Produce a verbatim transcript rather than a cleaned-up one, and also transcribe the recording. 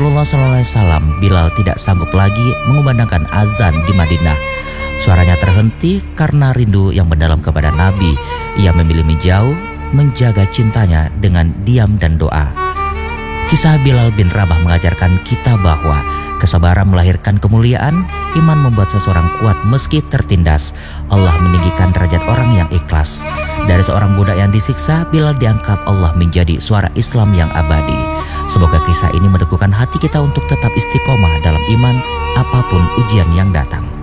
Rasulullah shallallahu alaihi wasallam, Bilal tidak sanggup lagi mengumandangkan azan di Madinah. Suaranya terhenti karena rindu yang mendalam kepada Nabi. Ia memilih menjauh, menjaga cintanya dengan diam dan doa. Kisah Bilal bin Rabah mengajarkan kita bahwa kesabaran melahirkan kemuliaan, iman membuat seseorang kuat meski tertindas. Allah meninggikan derajat orang yang ikhlas. Dari seorang budak yang disiksa, Bilal diangkat Allah menjadi suara Islam yang abadi. Semoga kisah ini mendeguhkan hati kita untuk tetap istiqomah dalam iman apapun ujian yang datang.